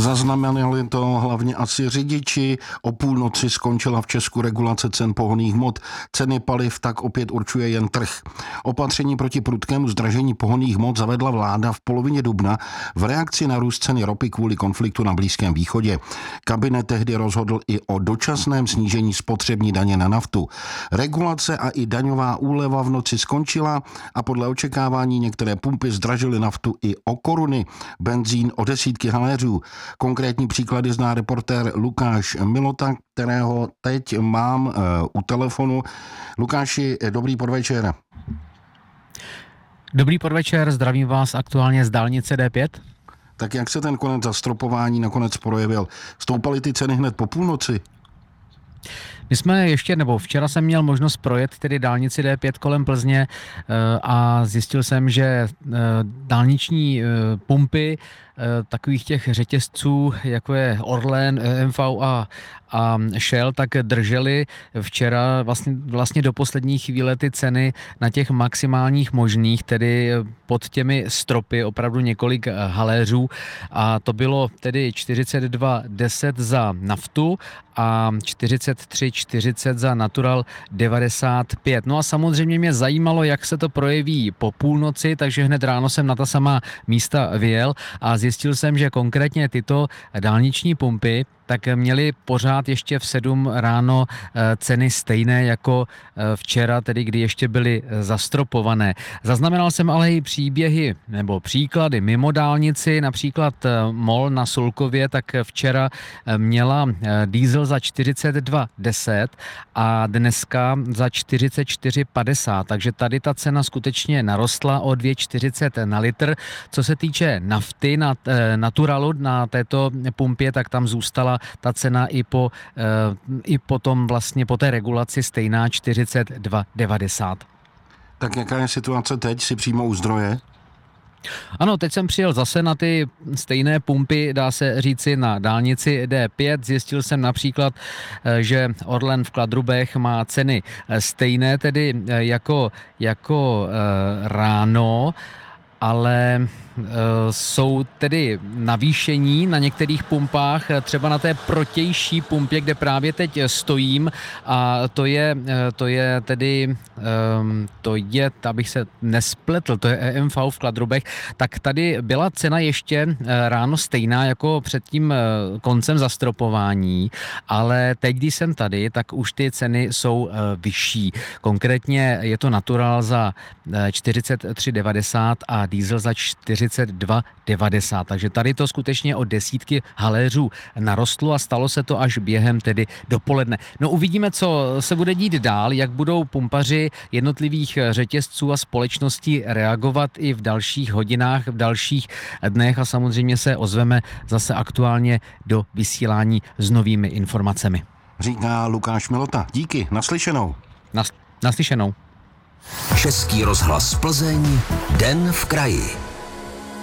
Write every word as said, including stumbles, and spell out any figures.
Zaznamenali to hlavně asi řidiči. O půlnoci skončila v Česku regulace cen pohonných hmot. Ceny paliv tak opět určuje jen trh. Opatření proti prudkému zdražení pohonných hmot zavedla vláda v polovině dubna v reakci na růst ceny ropy kvůli konfliktu na Blízkém východě. Kabinet tehdy rozhodl i o dočasném snížení spotřební daně na naftu. Regulace a i daňová úleva v noci skončila a podle očekávání některé pumpy zdražily naftu i o koruny, benzín o desítky haléřů. Konkrétní příklady zná reportér Lukáš Milota, kterého teď mám uh, u telefonu. Lukáši, dobrý podvečer. Dobrý podvečer, zdravím vás aktuálně z dálnice D pět. Tak jak se ten konec zastropování nakonec projevil? Stoupaly ty ceny hned po půlnoci? My jsme ještě, nebo včera jsem měl možnost projet tedy dálnici D pět kolem Plzně a zjistil jsem, že dálniční pumpy takových těch řetězců, jako je Orlen, E M V a, a Shell, tak drželi včera vlastně, vlastně do poslední chvíle ty ceny na těch maximálních možných, tedy pod těmi stropy, opravdu několik haléřů, a to bylo tedy čtyřicet dva deset za naftu a čtyřicet tři čtyřicet za Natural devadesát pět. No a samozřejmě mě zajímalo, jak se to projeví po půlnoci, takže hned ráno jsem na ta samá místa vyjel a zjistil jsem, že konkrétně tyto dálniční pumpy tak měli pořád ještě v sedm ráno ceny stejné jako včera, tedy kdy ještě byly zastropované. Zaznamenal jsem ale i příběhy nebo příklady mimo dálnici, například MOL na Sulkově, tak včera měla diesel za čtyřicet dva deset a dneska za čtyřicet čtyři padesát, takže tady ta cena skutečně narostla o dvě čtyřicet na litr. Co se týče nafty na Naturalu na této pumpě, tak tam zůstala ta cena i po, i potom vlastně po té regulaci stejná čtyřicet dva devadesát. Tak jaká je situace teď, si přímo u zdroje? Ano, teď jsem přijel zase na ty stejné pumpy, dá se říci, na dálnici D pět. Zjistil jsem například, že Orlen v Kladrubech má ceny stejné tedy jako, jako ráno, ale jsou tedy navýšení na některých pumpách, třeba na té protější pumpě, kde právě teď stojím, a to je, to je tedy, to je, abych se nespletl, to je E M V v Kladrubech, tak tady byla cena ještě ráno stejná jako před tím koncem zastropování, ale teď, když jsem tady, tak už ty ceny jsou vyšší. Konkrétně je to Natural za čtyřicet tři devadesát a diesel za čtyřicet dva devadesát, takže tady to skutečně o desítky haléřů narostlo a stalo se to až během tedy dopoledne. No uvidíme, co se bude dít dál, jak budou pumpaři jednotlivých řetězců a společností reagovat i v dalších hodinách, v dalších dnech, a samozřejmě se ozveme zase aktuálně do vysílání s novými informacemi. Říká Lukáš Milota. Díky, naslyšenou. Nas, naslyšenou. Český rozhlas Plzeň, Den v kraji.